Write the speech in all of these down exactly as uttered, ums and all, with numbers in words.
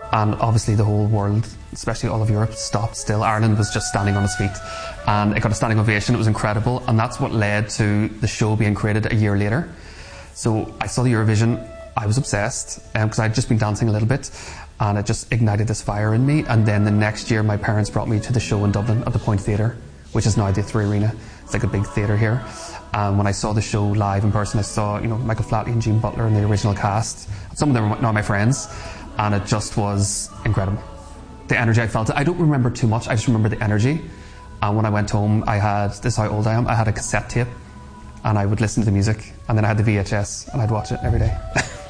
And obviously the whole world, especially all of Europe, stopped still. Ireland was just standing on its feet. And it got a standing ovation. It was incredible. And that's what led to the show being created a year later. So I saw the Eurovision. I was obsessed because um, I'd just been dancing a little bit. And it just ignited this fire in me. And then the next year, my parents brought me to the show in Dublin at the Point Theatre, which is now the Three Arena. It's like a big theatre here. And when I saw the show live in person, I saw, you know, Michael Flatley and Jean Butler in the original cast. Some of them are now my friends. And it just was incredible. The energy I felt, I don't remember too much, I just remember the energy. And when I went home, I had, this is how old I am, I had a cassette tape and I would listen to the music, and then I had the V H S and I'd watch it every day.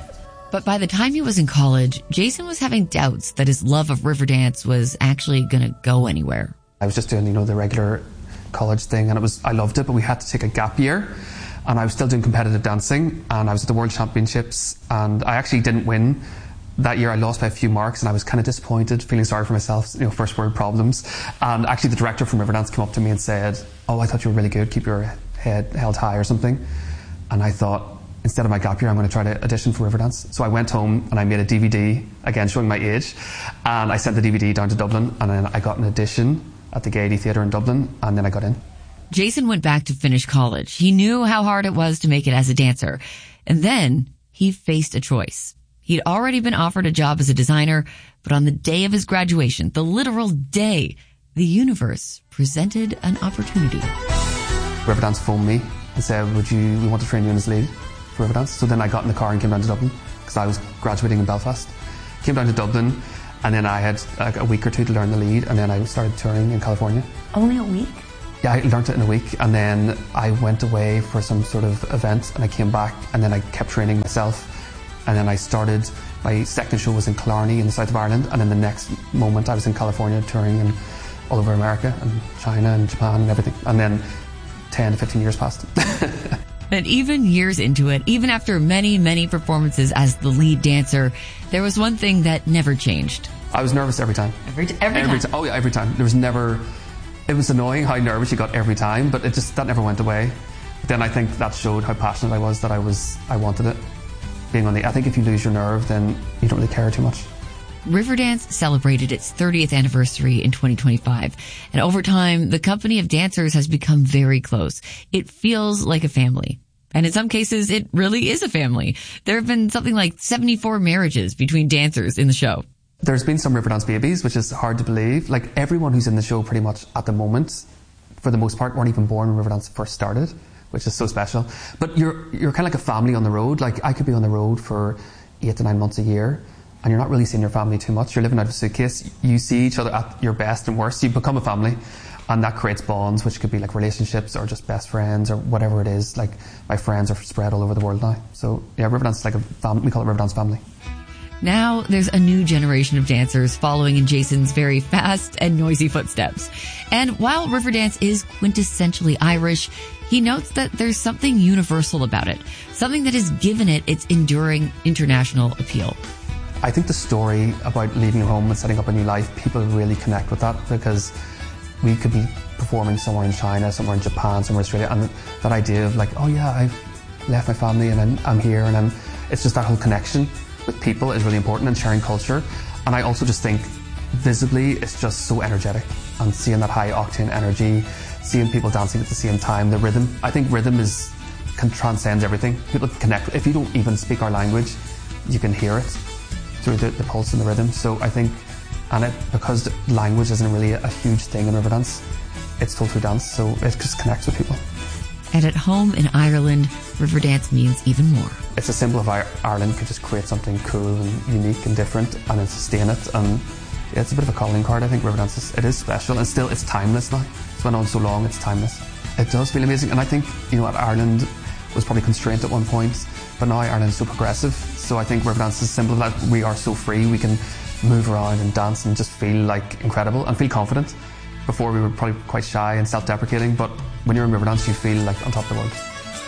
But by the time he was in college, Jason was having doubts that his love of Riverdance was actually going to go anywhere. I was just doing, you know, the regular college thing, and it was, I loved it, but we had to take a gap year. And I was still doing competitive dancing, and I was at the World Championships, and I actually didn't win. That year I lost by a few marks, and I was kind of disappointed, feeling sorry for myself, you know, first world problems. And actually the director from Riverdance came up to me and said, oh, I thought you were really good, keep your head held high or something. And I thought, instead of my gap year, I'm going to try to audition for Riverdance. So I went home and I made a D V D, again showing my age, and I sent the D V D down to Dublin, and then I got an audition at the Gaiety Theatre in Dublin, and then I got in. Jason went back to finish college. He knew how hard it was to make it as a dancer. And then he faced a choice. He'd already been offered a job as a designer, but on the day of his graduation, the literal day, the universe presented an opportunity. Riverdance phoned me and said, would you, we want to train you in as lead for Riverdance. So then I got in the car and came down to Dublin, because I was graduating in Belfast. Came down to Dublin, and then I had like a week or two to learn the lead, and then I started touring in California. Only a week? Yeah, I learned it in a week, and then I went away for some sort of event, and I came back, and then I kept training myself. And then I started, my second show was in Killarney in the south of Ireland, and then the next moment I was in California touring and all over America and China and Japan and everything. And then ten to fifteen years passed. And even years into it, even after many, many performances as the lead dancer, there was one thing that never changed. I was nervous every time. Every, t- every, every time? T- oh yeah, every time. There was never, it was annoying how nervous you got every time, but it just, that never went away. But then I think that showed how passionate I was, that I was, I wanted it. Being on the, I think if you lose your nerve, then you don't really care too much. Riverdance celebrated its thirtieth anniversary in twenty twenty-five. And over time, the company of dancers has become very close. It feels like a family. And in some cases, it really is a family. There have been something like seventy-four marriages between dancers in the show. There's been some Riverdance babies, which is hard to believe. Like everyone who's in the show pretty much at the moment, for the most part, weren't even born when Riverdance first started, which is so special. But you're you're kind of like a family on the road. Like I could be on the road for eight to nine months a year, and you're not really seeing your family too much. You're living out of a suitcase. You see each other at your best and worst. You become a family, and that creates bonds, which could be like relationships or just best friends or whatever it is. Like my friends are spread all over the world now. So yeah, Riverdance is like a family. We call it Riverdance family. Now there's a new generation of dancers following in Jason's very fast and noisy footsteps. And while Riverdance is quintessentially Irish, he notes that there's something universal about it, something that has given it its enduring international appeal. I think the story about leaving your home and setting up a new life, people really connect with that, because we could be performing somewhere in China, somewhere in Japan, somewhere in Australia, and that idea of like, oh yeah, I've left my family and I'm, I'm here, and I'm, it's just that whole connection with people is really important, and sharing culture. And I also just think visibly it's just so energetic, and seeing that high octane energy, seeing people dancing at the same time, the rhythm. I think rhythm is can transcend everything. People can connect. If you don't even speak our language, you can hear it through the, the pulse and the rhythm. So I think, and it, because language isn't really a, a huge thing in Riverdance, it's told through dance, so it just connects with people. And at home in Ireland, Riverdance means even more. It's a symbol of how Ireland could just create something cool and unique and different, and then sustain it. And yeah, it's a bit of a calling card. I think Riverdance is, it is special, and still it's timeless now. It's went on so long, it's timeless. It does feel amazing, and I think, you know, Ireland was probably constrained at one point, but now Ireland is so progressive. So I think Riverdance is a symbol of that. We are so free, we can move around and dance and just feel like incredible and feel confident. Before we were probably quite shy and self-deprecating, but when you're in Riverdance, you feel like on top of the world.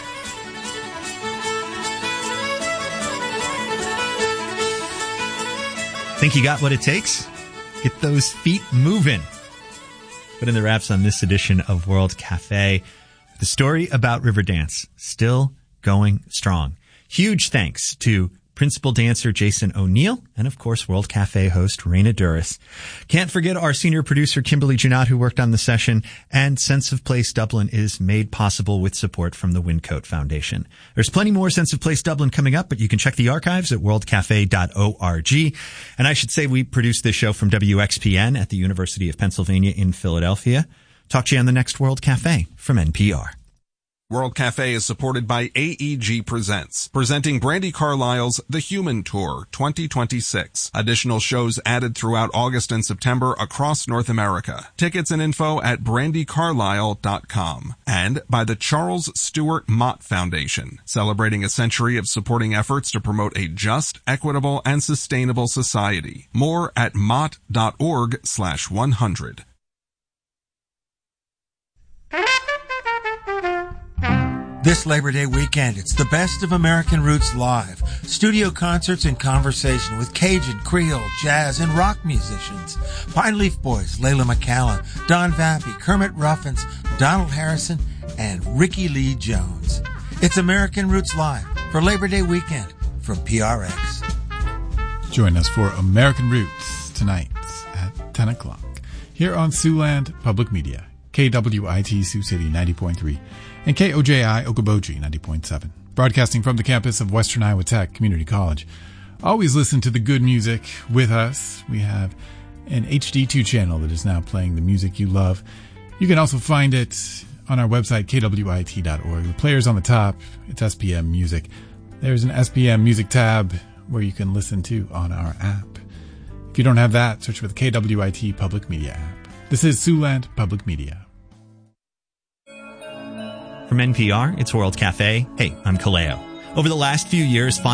Think you got what it takes? Get those feet moving. Put in the wraps on this edition of World Cafe. The story about Riverdance, still going strong. Huge thanks to principal dancer Jason O'Neill, and of course World Cafe host Raina Duras. Can't forget our senior producer Kimberly Junot, who worked on the session, and Sense of Place Dublin is made possible with support from the Wyncote Foundation. There's plenty more Sense of Place Dublin coming up, but you can check the archives at world cafe dot org. And I should say we produce this show from W X P N at the University of Pennsylvania in Philadelphia. Talk to you on the next World Cafe from N P R. World Cafe is supported by A E G Presents, presenting Brandi Carlile's The Human Tour twenty twenty-six. Additional shows added throughout August and September across North America. Tickets and info at brandy carlisle dot com. And by the Charles Stewart Mott Foundation, celebrating a century of supporting efforts to promote a just, equitable, and sustainable society. More at mott dot org slash one hundred. This Labor Day weekend, it's the best of American Roots live. Studio concerts and conversation with Cajun, Creole, jazz, and rock musicians. Pine Leaf Boys, Layla McCallan, Don Vappy, Kermit Ruffins, Donald Harrison, and Ricky Lee Jones. It's American Roots Live for Labor Day weekend from P R X. Join us for American Roots tonight at ten o'clock here on Siouxland Public Media, K W I T Sioux City ninety point three. and K O J I Okoboji ninety point seven. Broadcasting from the campus of Western Iowa Tech Community College. Always listen to the good music with us. We have an H D two channel that is now playing the music you love. You can also find it on our website, K W I T dot org. The player's on the top. It's S P M Music. There's an S P M Music tab where you can listen to on our app. If you don't have that, search for the K W I T Public Media app. This is Siouxland Public Media. From N P R, it's World Cafe. Hey, I'm Kaleo. Over the last few years,